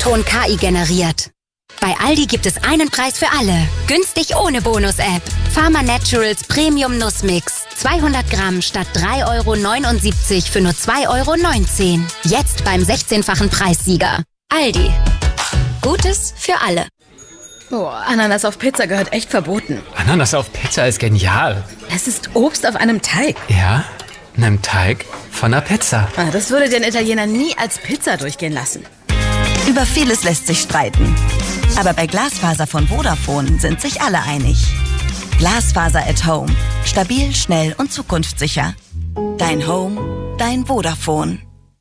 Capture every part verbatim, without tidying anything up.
Ton K I generiert. Bei Aldi gibt es einen Preis für alle. Günstig ohne Bonus-App. Pharma Naturals Premium Nussmix. zweihundert Gramm statt drei Euro neunundsiebzig für nur zwei Euro neunzehn. Jetzt beim sechzehnfachen Preissieger. Aldi. Gutes für alle. Oh, Ananas auf Pizza gehört echt verboten. Ananas auf Pizza ist genial. Es ist Obst auf einem Teig. Ja, einem Teig von einer Pizza. Ah, das würde den Italiener nie als Pizza durchgehen lassen. Über vieles lässt sich streiten. Aber bei Glasfaser von Vodafone sind sich alle einig. Glasfaser at Home. Stabil, schnell und zukunftssicher. Dein Home, dein Vodafone.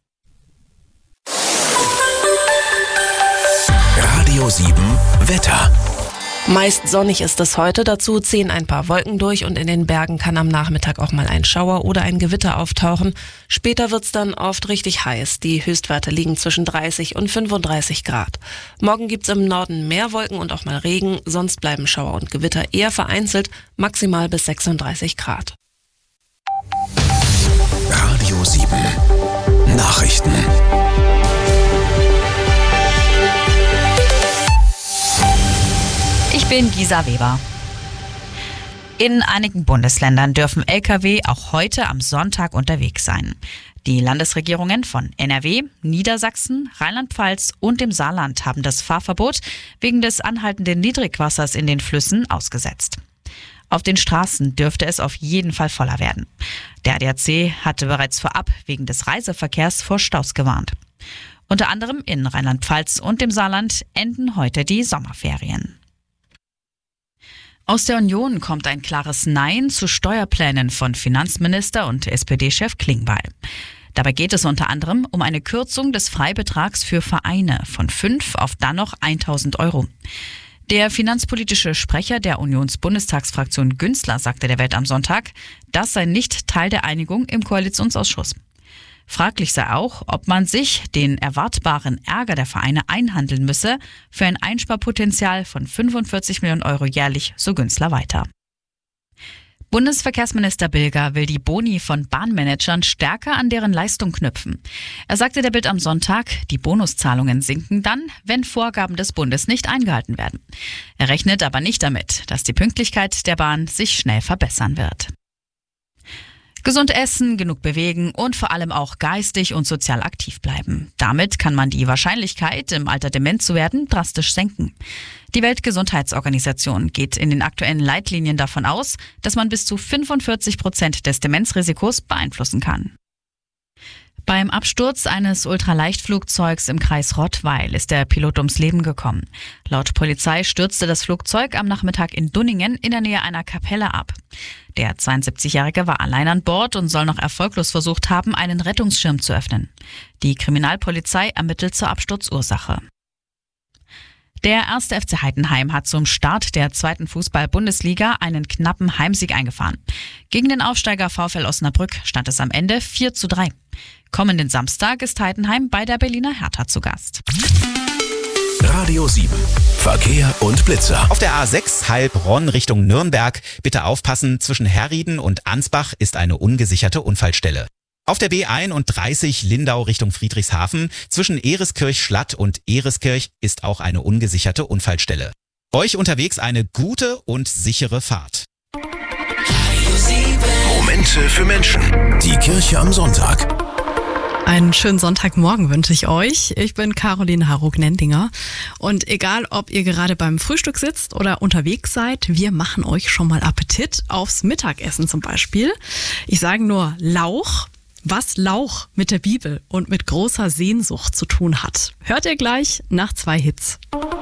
Radio sieben Wetter. Meist sonnig ist es heute, dazu ziehen ein paar Wolken durch und in den Bergen kann am Nachmittag auch mal ein Schauer oder ein Gewitter auftauchen. Später wird's dann oft richtig heiß. Die Höchstwerte liegen zwischen dreißig und fünfunddreißig Grad. Morgen gibt's im Norden mehr Wolken und auch mal Regen, sonst bleiben Schauer und Gewitter eher vereinzelt, maximal bis sechsunddreißig Grad. Radio sieben Nachrichten. Ich bin Gisa Weber. In einigen Bundesländern dürfen L K W auch heute am Sonntag unterwegs sein. Die Landesregierungen von N R W, Niedersachsen, Rheinland-Pfalz und dem Saarland haben das Fahrverbot wegen des anhaltenden Niedrigwassers in den Flüssen ausgesetzt. Auf den Straßen dürfte es auf jeden Fall voller werden. Der A D A C hatte bereits vorab wegen des Reiseverkehrs vor Staus gewarnt. Unter anderem in Rheinland-Pfalz und dem Saarland enden heute die Sommerferien. Aus der Union kommt ein klares Nein zu Steuerplänen von Finanzminister und S P D-Chef Klingbeil. Dabei geht es unter anderem um eine Kürzung des Freibetrags für Vereine von fünf auf dann noch tausend Euro. Der finanzpolitische Sprecher der Unionsbundestagsfraktion Günzler sagte der Welt am Sonntag, das sei nicht Teil der Einigung im Koalitionsausschuss. Fraglich sei auch, ob man sich den erwartbaren Ärger der Vereine einhandeln müsse für ein Einsparpotenzial von fünfundvierzig Millionen Euro jährlich, so Günzler weiter. Bundesverkehrsminister Bilger will die Boni von Bahnmanagern stärker an deren Leistung knüpfen. Er sagte der Bild am Sonntag, die Bonuszahlungen sinken dann, wenn Vorgaben des Bundes nicht eingehalten werden. Er rechnet aber nicht damit, dass die Pünktlichkeit der Bahn sich schnell verbessern wird. Gesund essen, genug bewegen und vor allem auch geistig und sozial aktiv bleiben. Damit kann man die Wahrscheinlichkeit, im Alter dement zu werden, drastisch senken. Die Weltgesundheitsorganisation geht in den aktuellen Leitlinien davon aus, dass man bis zu fünfundvierzig Prozent des Demenzrisikos beeinflussen kann. Beim Absturz eines Ultraleichtflugzeugs im Kreis Rottweil ist der Pilot ums Leben gekommen. Laut Polizei stürzte das Flugzeug am Nachmittag in Dunningen in der Nähe einer Kapelle ab. Der zweiundsiebzigjährige war allein an Bord und soll noch erfolglos versucht haben, einen Rettungsschirm zu öffnen. Die Kriminalpolizei ermittelt zur Absturzursache. Der erste F C Heidenheim hat zum Start der zweiten Fußball-Bundesliga einen knappen Heimsieg eingefahren. Gegen den Aufsteiger VfL Osnabrück stand es am Ende vier zu drei. Kommenden Samstag ist Heidenheim bei der Berliner Hertha zu Gast. Radio sieben Verkehr und Blitzer. Auf der A sechs Heilbronn Richtung Nürnberg. Bitte aufpassen, zwischen Herrieden und Ansbach ist eine ungesicherte Unfallstelle. Auf der B einunddreißig Lindau Richtung Friedrichshafen zwischen Ereskirch-Schlatt und Ereskirch ist auch eine ungesicherte Unfallstelle. Euch unterwegs eine gute und sichere Fahrt. Momente für Menschen. Die Kirche am Sonntag. Einen schönen Sonntagmorgen wünsche ich euch. Ich bin Caroline Harrug-Nendinger und egal, ob ihr gerade beim Frühstück sitzt oder unterwegs seid, wir machen euch schon mal Appetit aufs Mittagessen zum Beispiel. Ich sage nur Lauch. Was Lauch mit der Bibel und mit großer Sehnsucht zu tun hat, hört ihr gleich nach zwei Hits.